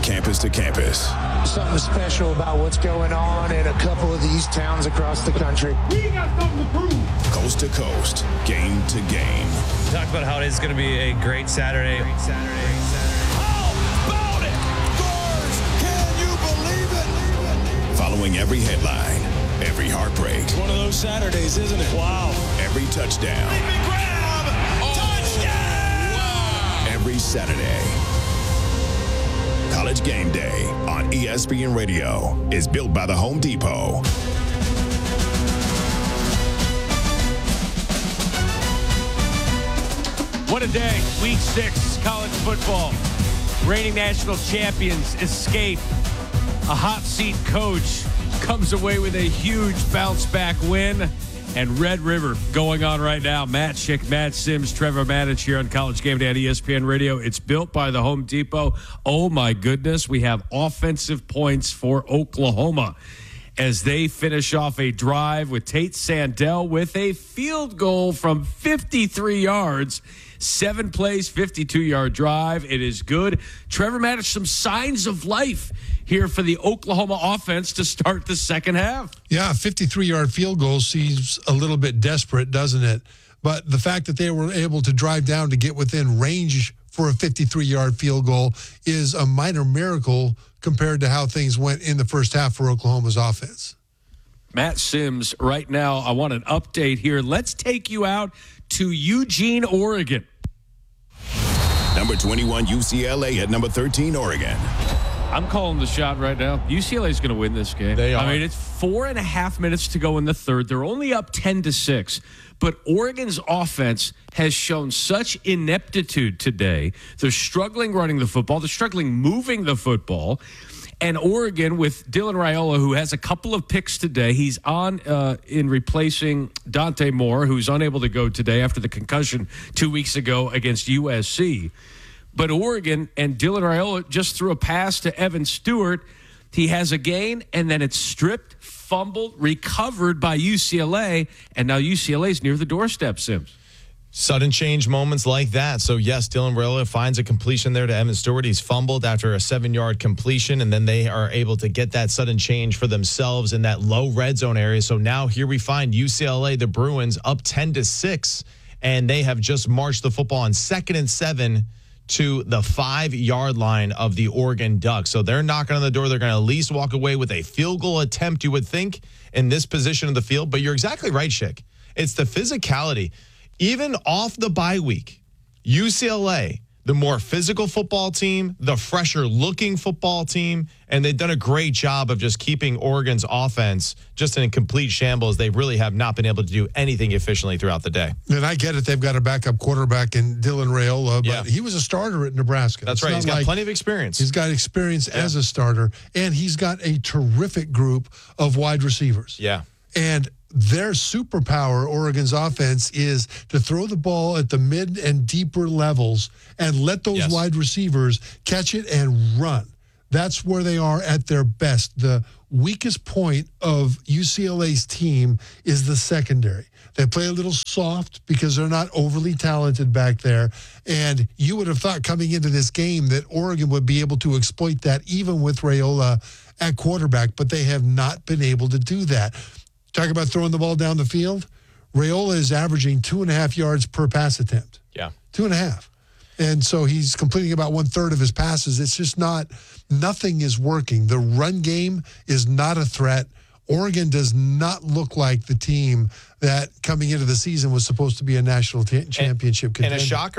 campus to campus. Something special about what's going on in a couple of these towns across the country. We got something to prove. Coast to coast, game to game. Talk about how it is going to be a great Saturday. How about it? Scores! Can you believe it? Following every headline, every heartbreak. It's one of those Saturdays, isn't it? Wow. Every touchdown. Grab! Touchdown! Wow. Every Saturday. College Game Day on ESPN Radio is built by the Home Depot. What a day. Week 6, college football. Reigning national champions escape. A hot seat coach comes away with a huge bounce back win. And Red River going on right now. Matt Schick, Matt Sims, Trevor Maddich here on College Game Day at ESPN Radio. It's built by the Home Depot. Oh, my goodness. We have offensive points for Oklahoma as they finish off a drive with Tate Sandell with a field goal from 53 yards. 7 plays, 52-yard drive. It is good. Trevor Maddich, some signs of life here for the Oklahoma offense to start the second half. Yeah, a 53-yard field goal seems a little bit desperate, doesn't it? But the fact that they were able to drive down to get within range for a 53-yard field goal is a minor miracle compared to how things went in the first half for Oklahoma's offense. Matt Sims, right now, I want an update here. Let's take you out to Eugene, Oregon. Number 21, UCLA at number 13, Oregon. I'm calling the shot right now. UCLA is going to win this game. They are. I mean, it's 4.5 minutes to go in the third. They're only up 10-6. But Oregon's offense has shown such ineptitude today. They're struggling running the football. They're struggling moving the football. And Oregon, with Dylan Raiola, who has a couple of picks today, he's on in replacing Dante Moore, who's unable to go today after the concussion 2 weeks ago against USC. But Oregon and Dylan Raiola just threw a pass to Evan Stewart. He has a gain, and then it's stripped, fumbled, recovered by UCLA, and now UCLA's near the doorstep, Sims. Sudden change moments like that. So, yes, Dylan Raiola finds a completion there to Evan Stewart. He's fumbled after a 7-yard completion, and then they are able to get that sudden change for themselves in that low red zone area. So now here we find UCLA, the Bruins, up 10-6, and they have just marched the football on 2nd and 7 to the 5-yard line of the Oregon Ducks. So they're knocking on the door. They're going to at least walk away with a field goal attempt, you would think, in this position of the field. But you're exactly right, Schick. It's the physicality. Even off the bye week, UCLA, the more physical football team, the fresher-looking football team, and they've done a great job of just keeping Oregon's offense just in a complete shambles. They really have not been able to do anything efficiently throughout the day. And I get it. They've got a backup quarterback in Dylan Raiola, but he was a starter at Nebraska. That's right. He's got plenty of experience. He's got experience as a starter, and he's got a terrific group of wide receivers. Yeah. And their superpower, Oregon's offense, is to throw the ball at the mid and deeper levels and let those wide receivers catch it and run. That's where they are at their best. The weakest point of UCLA's team is the secondary. They play a little soft because they're not overly talented back there. And you would have thought coming into this game that Oregon would be able to exploit that even with Raiola at quarterback, but they have not been able to do that. Talk about throwing the ball down the field. Raiola is averaging 2.5 yards per pass attempt. Yeah. 2.5. And so he's completing about 1/3 of his passes. It's just nothing is working. The run game is not a threat. Oregon does not look like the team that coming into the season was supposed to be a national championship contender. And a shocker.